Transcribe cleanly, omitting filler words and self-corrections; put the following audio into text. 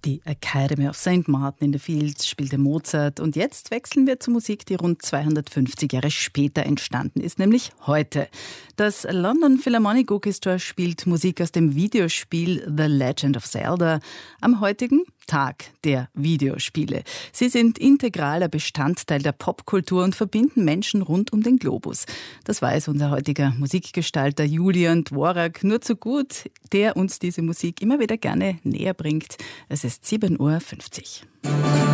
Die Academy of St. Martin in the Fields spielte Mozart. Und jetzt wechseln wir zur Musik, die rund 250 Jahre später entstanden ist, nämlich heute. Das London Philharmonic Orchestra spielt Musik aus dem Videospiel The Legend of Zelda am heutigen Tag der Videospiele. Sie sind integraler Bestandteil der Popkultur und verbinden Menschen rund um den Globus. Das weiß unser heutiger Musikgestalter Julian Dvorak nur zu gut, der uns diese Musik immer wieder gerne näher bringt. Es ist 7:50 Uhr.